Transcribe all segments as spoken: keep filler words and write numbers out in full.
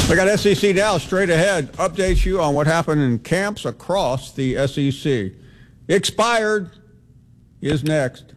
I got S E C Now straight ahead. Updates you on what happened in camps across the S E C. Expired is next.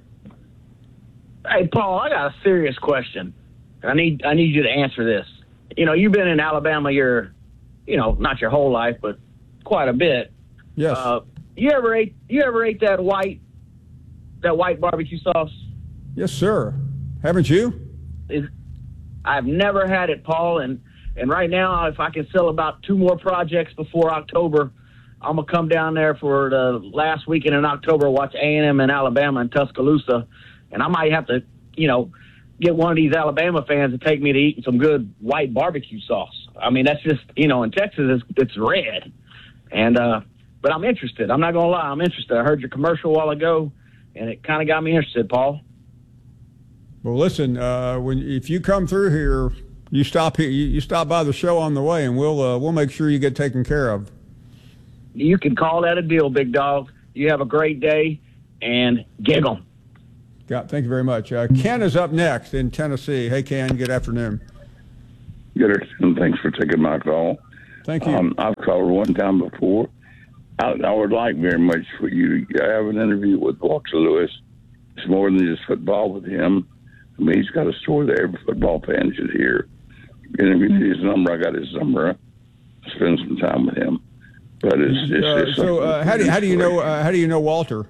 Hey, Paul, I got a serious question. I need I need you to answer this. You know, you've been in Alabama your, you know, not your whole life, but quite a bit. Yes. Uh, you ever ate you ever ate that white that white barbecue sauce? Yes, sir. Haven't you? Is, I've never had it, Paul, and and right now, if I can sell about two more projects before October, I'm gonna come down there for the last weekend in October, watch A and M in Alabama in Tuscaloosa, and I might have to, you know, get one of these Alabama fans to take me to eat some good white barbecue sauce. I mean, that's just, you know, in Texas it's, it's red, and uh, but I'm interested. I'm not gonna lie, I'm interested. I heard your commercial a while ago, and it kind of got me interested, Paul. Well, listen, uh, when if you come through here. You stop here. You, you stop by the show on the way, and we'll uh, we'll make sure you get taken care of. You can call that a deal, big dog. You have a great day, and giggle. Yeah, thank you very much. Uh, Ken is up next in Tennessee. Hey, Ken. Good afternoon. Good afternoon. Thanks for taking my call. Thank you. Um, I've called one time before. I, I would like very much for you to have an interview with Walter Lewis. It's more than just football with him. I mean, he's got a story that every football fan should hear. And if you need his number, I got his number. I spend some time with him. But it's, it's, uh, it's so uh, how do you, how do you know uh, how do you know Walter?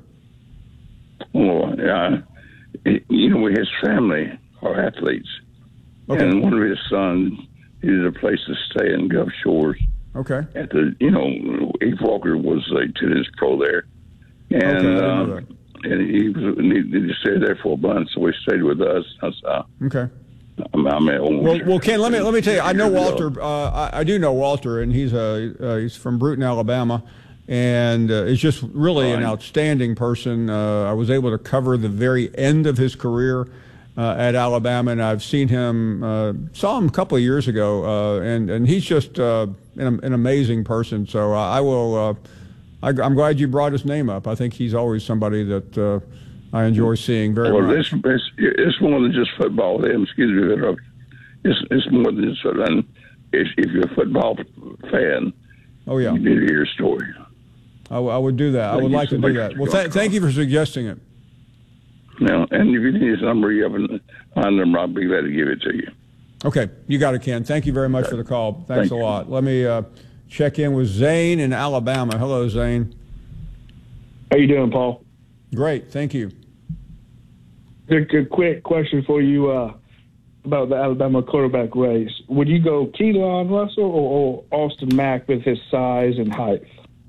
Well, yeah, you know, his family are athletes, Okay. and one of his sons needed a place to stay in Gulf Shores. Okay. At the, you know, Eve Walker was a tennis pro there, and Okay, I didn't know um, and he was needed to stay there for a month, so he stayed with us. I was, uh, Okay. I'm, I'm at home. Well, well, Ken, let me let me tell you. I know Walter. Uh, I, I do know Walter, and he's a uh, he's from Bruton, Alabama, and uh, is just really an outstanding person. Uh, I was able to cover the very end of his career uh, at Alabama, and I've seen him, uh, saw him a couple of years ago, uh, and and he's just uh, an, an amazing person. So uh, I will. Uh, I, I'm glad you brought his name up. I think he's always somebody that uh, I enjoy seeing very well, much. Well, it's, it's more than just football. Them, excuse me, interrupt. It's it's more than just football. If, if you're a football fan, oh yeah, you need to hear a story. I, w- I would do that. I would like to do that. Well, th- thank you for suggesting it. Now, and if you need his number, you have a number. I'll be glad to give it to you. Okay, you got it, Ken. Thank you very much okay. for the call. Thanks Thank a lot. You. Let me uh, check in with Zane in Alabama. Hello, Zane. How you doing, Paul? Great, thank you. Good, good quick question for you uh, about the Alabama quarterback race. Would you go Keelan Russell or, or Austin Mack with his size and height?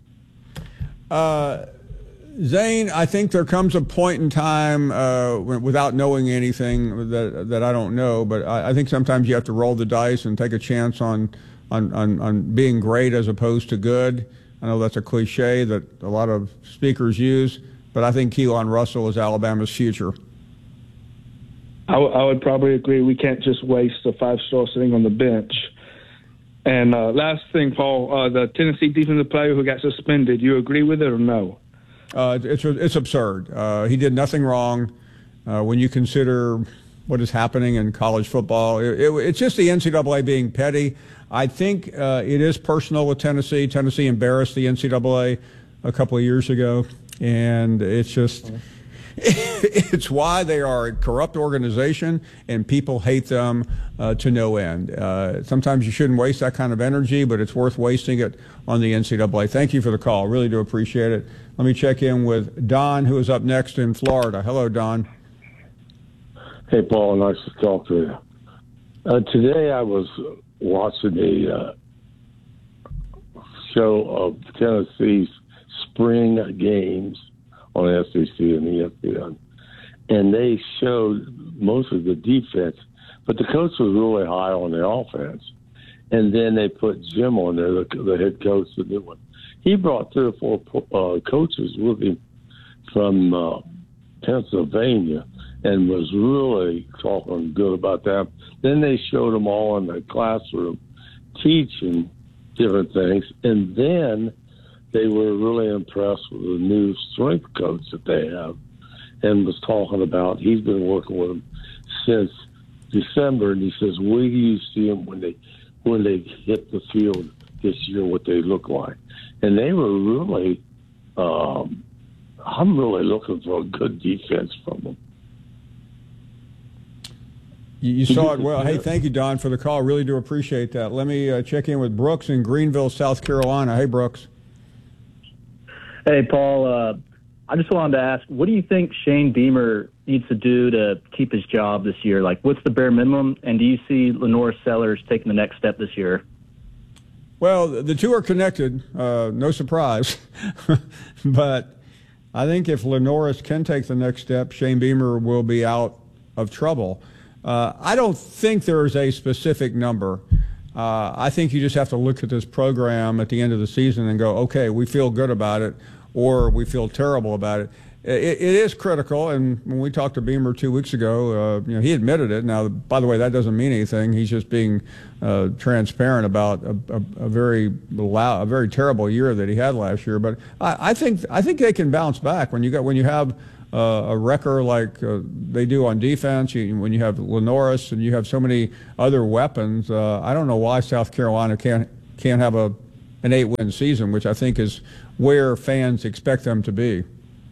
Uh, Zane, I think there comes a point in time uh, without knowing anything that that I don't know, but I, I think sometimes you have to roll the dice and take a chance on, on, on, on being great as opposed to good. I know that's a cliche that a lot of speakers use, but I think Keelan Russell is Alabama's future. I, w- I would probably agree. We can't just waste a five-star sitting on the bench. And uh, last thing, Paul, uh, the Tennessee defensive player who got suspended, you agree with it or no? Uh, it's it's absurd. Uh, he did nothing wrong. Uh, when you consider what is happening in college football, it, it, it's just the N C double A being petty. I think uh, it is personal with Tennessee. Tennessee embarrassed the N C double A a couple of years ago, and it's just it's why they are a corrupt organization and people hate them uh, to no end. Uh, sometimes you shouldn't waste that kind of energy, but it's worth wasting it on the N C double A. Thank you for the call. Really do appreciate it. Let me check in with Don, who is up next in Florida. Hello, Don. Hey, Paul. Nice to talk to you. Uh, today I was watching a uh, show of Tennessee's spring games on S E C and E S P N, and they showed most of the defense, but the coach was really high on the offense. And then they put Jim on there, the, the head coach, the new one. He brought three or four uh, coaches with him from uh, Pennsylvania and was really talking good about that. Then they showed them all in the classroom teaching different things. And then they were really impressed with the new strength coach that they have and was talking about, he's been working with them since December. And he says, where do you see them when they when they hit the field this year, what they look like. And they were really, um, I'm really looking for a good defense from them. You, you saw it well. Hey, thank you, Don, for the call. Really do appreciate that. Let me uh, check in with Brooks in Greenville, South Carolina. Hey, Brooks. Hey, Paul. Uh, I just wanted to ask, what do you think Shane Beamer needs to do to keep his job this year? Like, what's the bare minimum? And do you see LaNorris Sellers taking the next step this year? Well, the two are connected. Uh, no surprise. But I think if LaNorris can take the next step, Shane Beamer will be out of trouble. Uh, I don't think there is a specific number. Uh, I think you just have to look at this program at the end of the season and go, okay, we feel good about it, or we feel terrible about it. It, it is critical, and when we talked to Beamer two weeks ago, uh, you know, he admitted it. Now, by the way, that doesn't mean anything. He's just being uh, transparent about a, a, a very loud, a very terrible year that he had last year. But I, I think I think they can bounce back when you got when you have uh, a wrecker like uh, they do on defense. You, when you have LaNorris and you have so many other weapons, uh, I don't know why South Carolina can't can't have a an eight-win season, which I think is where fans expect them to be.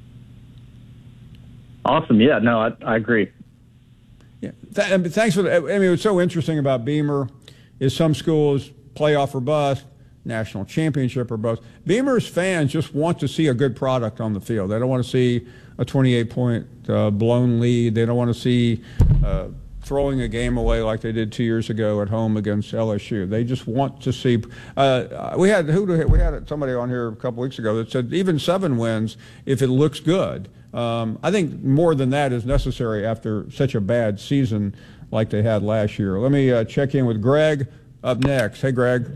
Awesome. Yeah, no, I, I agree. Yeah. Th- thanks for the, I mean, what's so interesting about Beamer is some schools playoff or bust, national championship or bust. Beamer's fans just want to see a good product on the field. They don't want to see a twenty-eight point uh, blown lead. They don't want to see uh, throwing a game away like they did two years ago at home against L S U. They just want to see. Uh, we had who we had somebody on here a couple weeks ago that said even seven wins if it looks good. Um, I think more than that is necessary after such a bad season like they had last year. Let me uh, check in with Greg up next. Hey, Greg.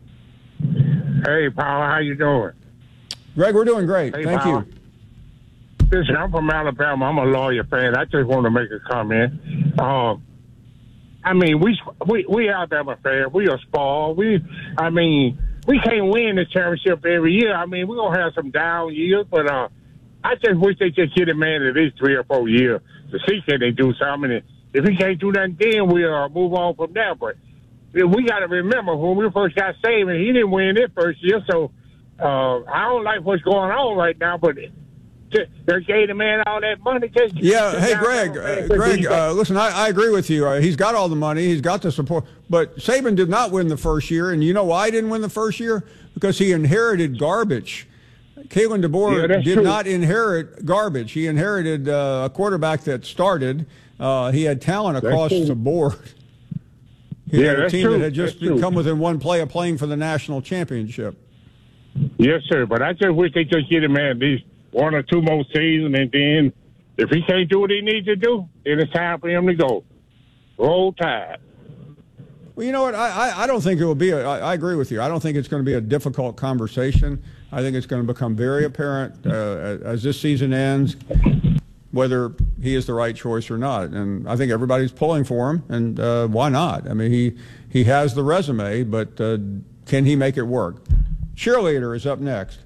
Hey, Paul, how you doing? Greg, we're doing great. Hey, Thank Paul. you. Listen, I'm from Alabama. I'm a lawyer fan. I just want to make a comment. Um, I mean, we we we Alabama fans. We are spoiled. We, I mean, we can't win the championship every year. I mean, we're gonna have some down years, but uh, I just wish they just get a man at least three or four years to see can they do something. And if he can't do nothing, then we'll uh, move on from there. But we got to remember when we first got saved, he didn't win it first year. So uh, I don't like what's going on right now, but. They gave the man all that money. Just, yeah, just hey, Greg, uh, Greg, uh, listen, I, I agree with you. Uh, he's got all the money. He's got the support. But Saban did not win the first year. And you know why he didn't win the first year? Because he inherited garbage. Kalen DeBoer yeah, did true. not inherit garbage. He inherited uh, a quarterback that started. Uh, he had talent across the board. He yeah, had a that's team true. that had just that's come true. within one play of playing for the national championship. Yes, sir. But I just wish they just get a man at least one or two more seasons, and then if he can't do what he needs to do, then it's time for him to go. Roll Tide. Well, you know what? I, I, I don't think it will be. A, I, I agree with you. I don't think it's going to be a difficult conversation. I think it's going to become very apparent uh, as this season ends whether he is the right choice or not. And I think everybody's pulling for him, and uh, why not? I mean, he he has the resume, but uh, can he make it work? Cheerleader is up next.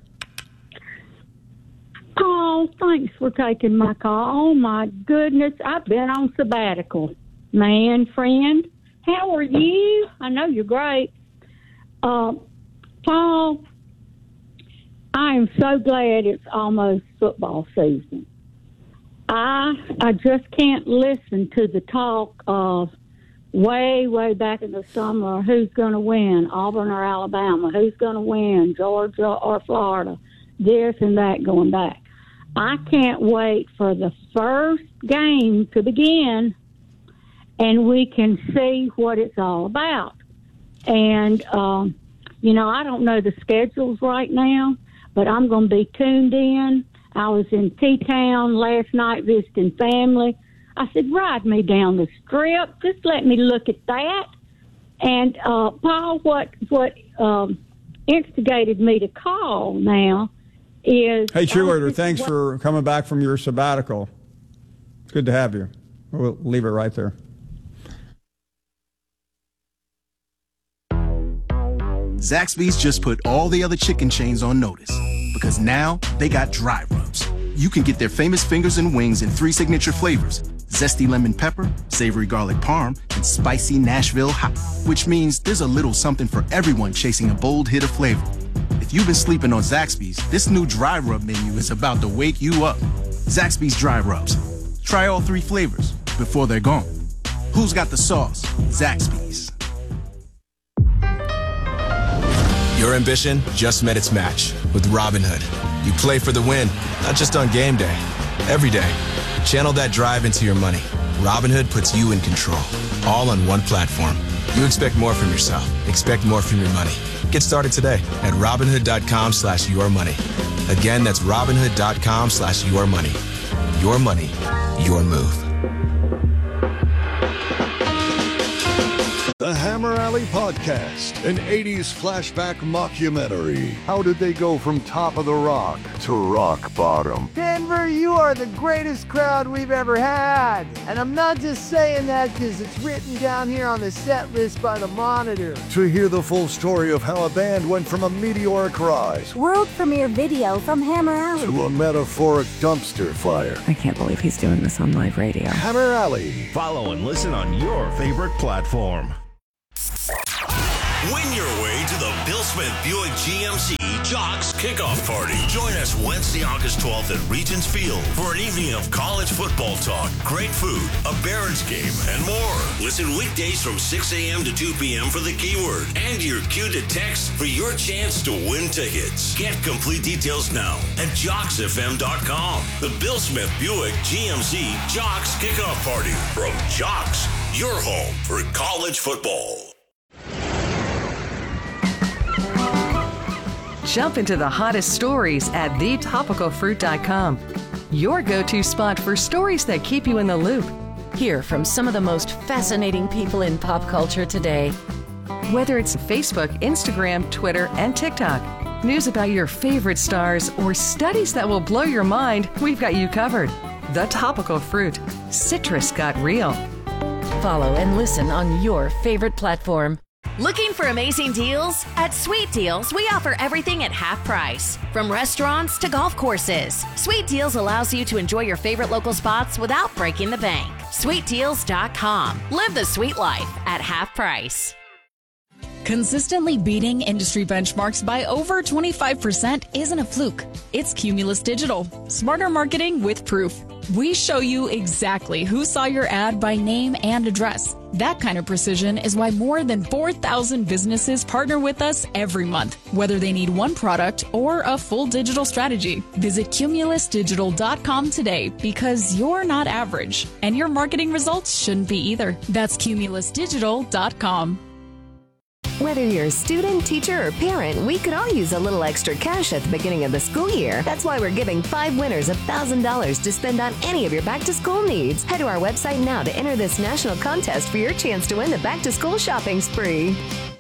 Oh, thanks for taking my call. Oh, my goodness. I've been on sabbatical. Man, friend, how are you? I know you're great. Uh, Paul, I am so glad it's almost football season. I I just can't listen to the talk of way, way back in the summer, who's going to win, Auburn or Alabama, who's going to win, Georgia or Florida, this and that going back. I can't wait for the first game to begin and we can see what it's all about. And, um, you know, I don't know the schedules right now, but I'm going to be tuned in. I was in T-Town last night visiting family. I said, ride me down the strip. Just let me look at that. And, uh, Paul, what, what um, instigated me to call now is... Hey, cheerleader, thanks what, for coming back from your sabbatical. It's good to have you. We'll leave it right there. Zaxby's just put all the other chicken chains on notice because now they got dry rubs. You can get their famous fingers and wings in three signature flavors, zesty lemon pepper, savory garlic parm, and spicy Nashville hot, which means there's a little something for everyone chasing a bold hit of flavor. If you've been sleeping on Zaxby's, this new dry rub menu is about to wake you up. Zaxby's Dry Rubs. Try all three flavors before they're gone. Who's got the sauce? Zaxby's. Your ambition just met its match with Robinhood. You play for the win, not just on game day. Every day, channel that drive into your money. Robinhood puts you in control, all on one platform. You expect more from yourself. Expect more from your money. Get started today at Robinhood.com slash your money. Again, that's Robinhood.com slash your money. Your money, your move. The Hammer Alley Podcast, an eighties flashback mockumentary. How did they go from top of the rock to rock bottom? Denver, you are the greatest crowd we've ever had. And I'm not just saying that because it's written down here on the set list by the Monitor. To hear the full story of how a band went from a meteoric rise, world premiere video from Hammer Alley, to a metaphoric dumpster fire. I can't believe he's doing this on live radio. Hammer Alley. Follow and listen on your favorite platform. Win your way to the Bill Smith Buick G M C Jocks Kickoff Party. Join us Wednesday, August twelfth at Regents Field for an evening of college football talk, great food, a Barons game, and more. Listen weekdays from six a.m. to two p.m. for the keyword and your cue to text for your chance to win tickets. Get complete details now at jocks f m dot com. The Bill Smith Buick G M C Jocks Kickoff Party from Jocks, your home for college football. Jump into the hottest stories at the topical fruit dot com. Your go-to spot for stories that keep you in the loop. Hear from some of the most fascinating people in pop culture today. Whether it's Facebook, Instagram, Twitter, and TikTok, news about your favorite stars, or studies that will blow your mind, we've got you covered. The Topical Fruit. Citrus got real. Follow and listen on your favorite platform. Looking for amazing deals? At Sweet Deals, we offer everything at half price. From restaurants to golf courses, Sweet Deals allows you to enjoy your favorite local spots without breaking the bank. sweet deals dot com. Live the sweet life at half price. Consistently beating industry benchmarks by over twenty-five percent isn't a fluke. It's Cumulus Digital. Smarter marketing with proof. We show you exactly who saw your ad by name and address. That kind of precision is why more than four thousand businesses partner with us every month, whether they need one product or a full digital strategy. Visit Cumulus Digital dot com today because you're not average, and your marketing results shouldn't be either. That's Cumulus Digital dot com. Whether you're a student, teacher, or parent, we could all use a little extra cash at the beginning of the school year. That's why we're giving five winners one thousand dollars to spend on any of your back-to-school needs. Head to our website now to enter this national contest for your chance to win the back-to-school shopping spree.